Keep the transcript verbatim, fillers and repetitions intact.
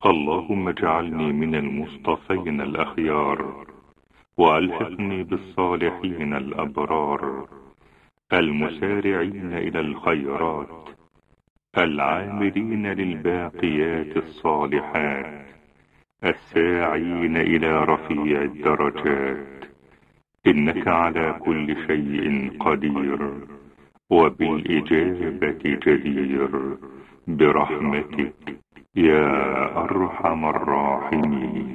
اللهم اجعلني من المصطفين الأخيار، وألحقني بالصالحين الأبرار، المسارعين إلى الخيرات، العاملين للباقيات الصالحات، الساعين إلى رفيع الدرجات. إنك على كل شيء قدير، وبالإجابة جدير، برحمتك يا أرحم الراحمين.